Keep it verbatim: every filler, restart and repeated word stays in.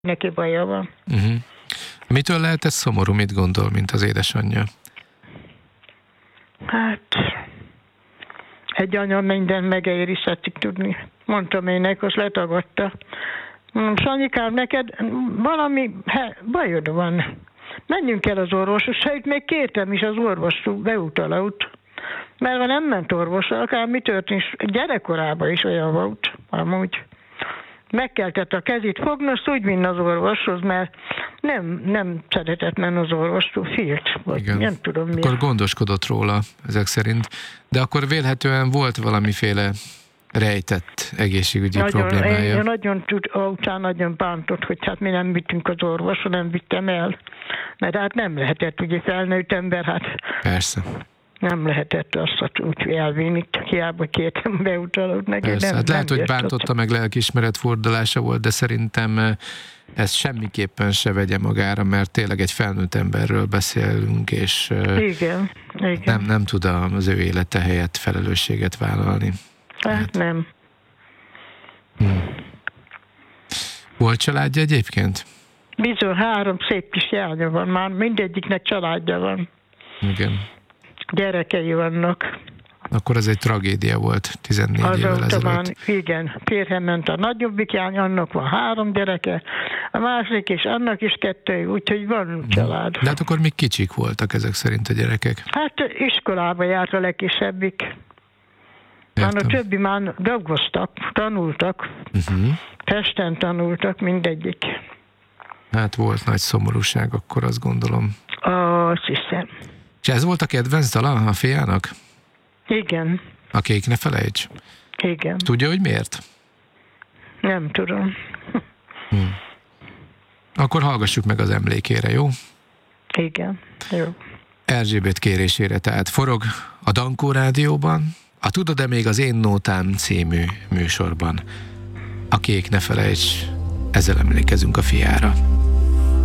neki baja van. Uh-huh. Mitől lehet ez szomorú, mit gondol, mint az édesanyja? Hát, egy anya minden megér is szeretik tudni. Mondtam én neki, azt letagadta. Mondom, Sanyikám, neked valami he, bajod van. Menjünk el az orvoshoz, sőt, még kértem is az orvostól beutalut. Mert ha nem ment orvosra, akár mi történt, gyerekkorában is olyan volt, amúgy. Megkeltette a kezét fogni, azt úgy vinni az orvoshoz, mert nem, nem szeretett menni az orvostól, félt. Vagy nem tudom mi. Akkor gondoskodott róla, ezek szerint. De akkor vélhetően volt valamiféle rejtett egészségügyi nagyon, problémája. Én nagyon tud, után nagyon bántott, hogy hát mi nem vittünk az orvosra, nem vittem el. Mert hát nem lehetett, ugye felnőtt ember, hát Persze. nem lehetett azt úgy elvinni, hiába kértem beutalót neki. Persze, nem, hát lehet, nem hogy bántotta, meg lelkiismeret fordulása volt, de szerintem ezt semmiképpen se vegye magára, mert tényleg egy felnőtt emberről beszélünk, és igen, igen. Nem, nem tud az ő élete helyett felelősséget vállalni. Hát, hát nem. Hmm. Volt családja egyébként? Bizony, három szép kis jánya van, már mindegyiknek családja van. Igen. Gyerekei vannak. Akkor ez egy tragédia volt tizennégy az évvel ezelőtt. Már, igen, férjem ment a nagyobbik jány, annak van három gyereke, a másik és annak is kettő, úgyhogy van család. De hát akkor még kicsik voltak ezek szerint a gyerekek? Hát iskolába járt a legkisebbik. Már a többi már dolgoztak, tanultak, uh-huh. Pesten tanultak mindegyik. Hát volt nagy szomorúság akkor, azt gondolom. Azt hiszem. És ez volt a kedvenc dala a fiának? Igen. A Kék ne felejts? Igen. Tudja, hogy miért? Nem tudom. Hmm. Akkor hallgassuk meg az emlékére, jó? Igen, jó. Erzsébet kérésére, tehát forog a Dankó Rádióban, a Tudod-e még az én nótám című műsorban. A Kék ne felejts, ezzel emlékezünk a fiára.